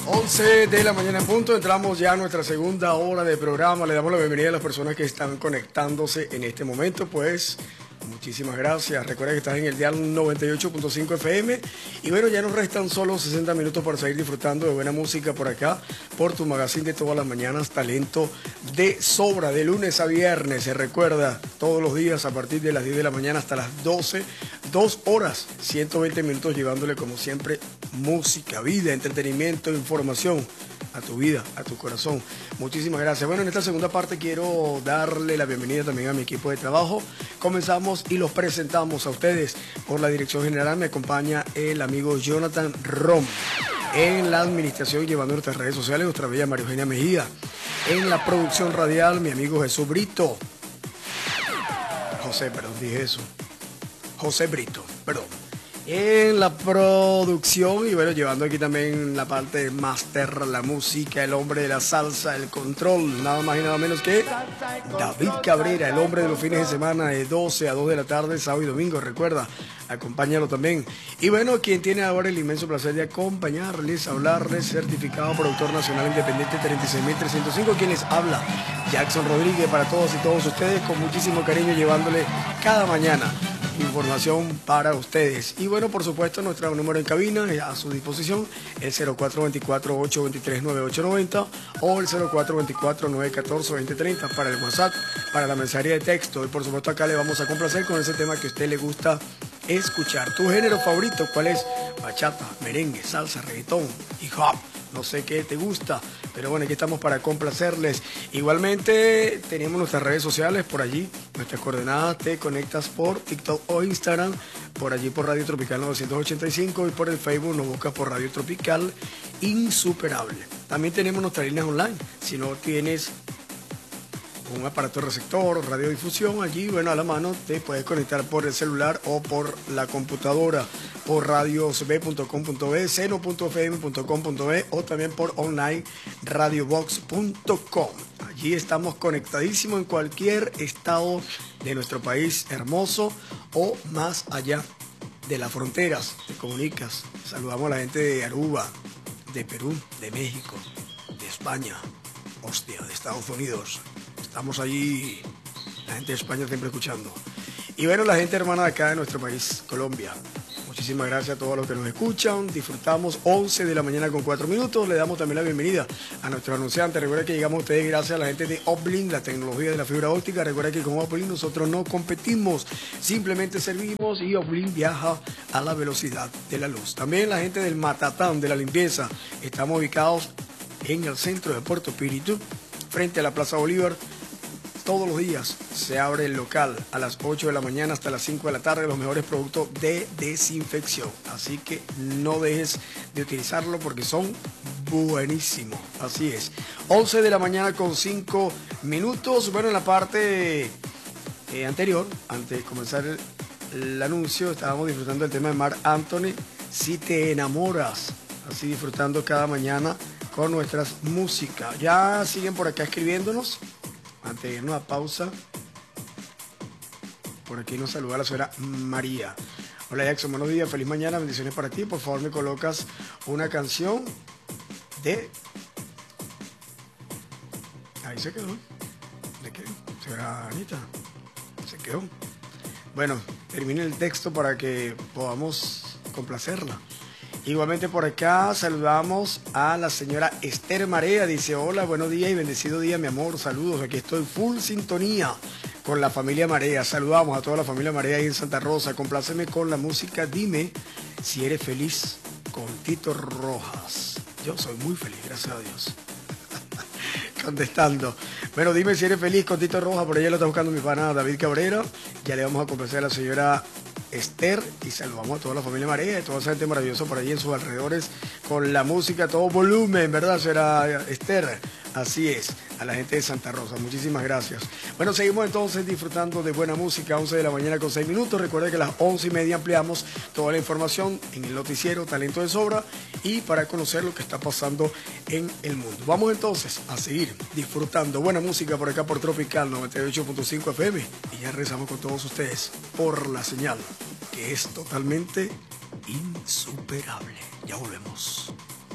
11 de la mañana en punto, entramos ya a nuestra segunda hora de programa. Le damos la bienvenida a las personas que están conectándose en este momento, pues muchísimas gracias. Recuerda que estás en el dial 98.5 FM y bueno, ya nos restan solo 60 minutos para seguir disfrutando de buena música por acá, por tu magazine de todas las mañanas, Talento de Sobra, de lunes a viernes. Se recuerda, todos los días a partir de las 10 de la mañana hasta las 12, 2 horas, 120 minutos llevándole como siempre música, vida, entretenimiento, información a tu vida, a tu corazón. Muchísimas gracias. Bueno, en esta segunda parte quiero darle la bienvenida también a mi equipo de trabajo. Comenzamos y los presentamos a ustedes. Por la dirección general me acompaña el amigo Jonathan Rom. En la administración, llevando nuestras redes sociales, nuestra bella María Eugenia Mejía. En la producción radial, mi amigo Jesús Brito. José Brito, perdón. En la producción y bueno, llevando aquí también la parte máster, la música, el hombre de la salsa, el control, nada más y nada menos que David Cabrera, el hombre de los fines de semana de 12 a 2 de la tarde, sábado y domingo, recuerda, acompáñalo también. Y bueno, quien tiene ahora el inmenso placer de acompañarles, hablarles, certificado productor nacional independiente 36.305, quien les habla, Jackson Rodríguez, para todos y todos ustedes, con muchísimo cariño, llevándole cada mañana información para ustedes. Y bueno, por supuesto, nuestro número en cabina a su disposición, el 0424-823-9890 o el 0424-914-2030 para el WhatsApp, para la mensajería de texto. Y por supuesto, acá le vamos a complacer con ese tema que a usted le gusta escuchar. ¿Tu género favorito cuál es? Bachata, merengue, salsa, reggaetón, hip hop. No sé qué te gusta, pero bueno, aquí estamos para complacerles. Igualmente tenemos nuestras redes sociales por allí, nuestras coordenadas, te conectas por TikTok o Instagram, por allí por Radio Tropical 985 y por el Facebook nos buscas por Radio Tropical Insuperable. También tenemos nuestras líneas online, si no tienes un aparato receptor, radiodifusión, allí, bueno, a la mano te puedes conectar por el celular o por la computadora, por radiocb.com.be, seno.fm.com.be o también por online radiobox.com. Allí estamos conectadísimos en cualquier estado de nuestro país hermoso o más allá de las fronteras. Te comunicas. Saludamos a la gente de Aruba, de Perú, de México, de España, de Estados Unidos. Estamos allí, la gente de España siempre escuchando. Y bueno, la gente hermana de acá de nuestro país, Colombia. Muchísimas gracias a todos los que nos escuchan. Disfrutamos 11 de la mañana con 4 minutos. Le damos también la bienvenida a nuestro anunciante. Recuerda que llegamos a ustedes gracias a la gente de Uplink, la tecnología de la fibra óptica. Recuerda que con Uplink nosotros no competimos, simplemente servimos y Uplink viaja a la velocidad de la luz. También la gente del Matatán, de la limpieza. Estamos ubicados en el centro de Puerto Espíritu, frente a la Plaza Bolívar. Todos los días se abre el local a las 8 de la mañana hasta las 5 de la tarde, los mejores productos de desinfección. Así que no dejes de utilizarlo porque son buenísimos. Así es. 11 de la mañana con 5 minutos. Bueno, en la parte anterior, antes de comenzar el anuncio, estábamos disfrutando del tema de Marc Anthony, Si te enamoras. Así disfrutando cada mañana con nuestras músicas. Ya siguen por acá escribiéndonos. Antes de irnos a pausa, por aquí nos saluda la señora María. Hola Jackson, buenos días, feliz mañana, bendiciones para ti. Por favor me colocas una canción de... Ahí se quedó. ¿De qué? Señora Anita, se quedó. Bueno, termine el texto para que podamos complacerla. Igualmente por acá saludamos a la señora Esther Marea, dice hola, buenos días y bendecido día mi amor, saludos, aquí estoy full sintonía con la familia Marea, saludamos a toda la familia Marea ahí en Santa Rosa, compláceme con la música, dime si eres feliz con Tito Rojas, yo soy muy feliz, gracias a Dios. Contestando, bueno, dime si eres feliz con Tito Rojas, por allá lo está buscando mi pana David Cabrera, ya le vamos a complacer a la señora Esther y saludamos a toda la familia Marea y toda esa gente maravillosa por allí en sus alrededores con la música a todo volumen, ¿verdad? Será Esther, así es, a la gente de Santa Rosa, muchísimas gracias. Bueno, seguimos entonces disfrutando de buena música, 11 de la mañana con 6 minutos, recuerden que a las 11:30 ampliamos toda la información en el noticiero Talento de Sobra y para conocer lo que está pasando en el mundo. Vamos entonces a seguir disfrutando buena música por acá por Tropical 98.5 FM y ya regresamos con todos ustedes por la señal que es totalmente insuperable. Ya volvemos.